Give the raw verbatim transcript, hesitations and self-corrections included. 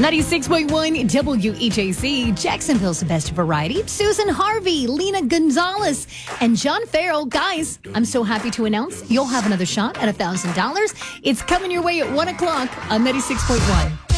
ninety-six point one W E J C, Jacksonville's best variety. Susan Harvey, Lena Gonzalez, and John Farrell. Guys, I'm so happy to announce you'll have another shot at one thousand dollars. It's coming your way at one o'clock on ninety-six point one.